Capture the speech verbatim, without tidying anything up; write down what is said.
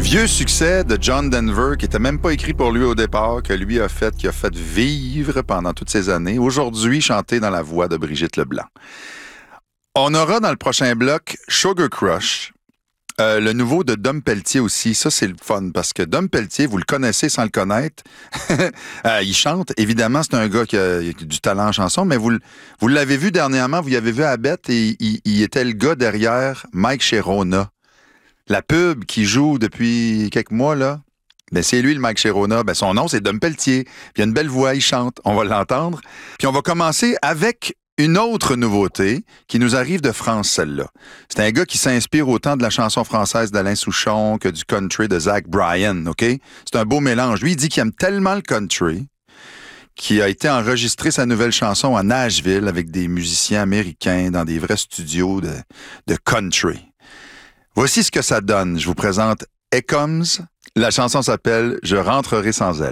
Vieux succès de John Denver, qui était même pas écrit pour lui au départ, que lui a fait, qui a fait vivre pendant toutes ces années. Aujourd'hui, chanté dans la voix de Brigitte Leblanc. On aura dans le prochain bloc Sugar Crush, euh, le nouveau de Dom Pelletier aussi. Ça, c'est le fun, parce que Dom Pelletier, vous le connaissez sans le connaître. euh, il chante. Évidemment, c'est un gars qui a, qui a du talent en chanson, mais vous, vous l'avez vu dernièrement, vous l'avez vu à Bête, et il, il était le gars derrière Mike Sherona. La pub qui joue depuis quelques mois, là, ben c'est lui, le Mike Sherona. Ben son nom, c'est Dom Pelletier. Puis il a une belle voix, il chante. On va l'entendre. Puis on va commencer avec une autre nouveauté qui nous arrive de France, celle-là. C'est un gars qui s'inspire autant de la chanson française d'Alain Souchon que du country de Zach Bryan, OK? C'est un beau mélange. Lui, il dit qu'il aime tellement le country qu'il a été enregistrer sa nouvelle chanson à Nashville avec des musiciens américains dans des vrais studios de, de country. Voici ce que ça donne. Je vous présente Here Comes. La chanson s'appelle « Je rentrerai sans elle ».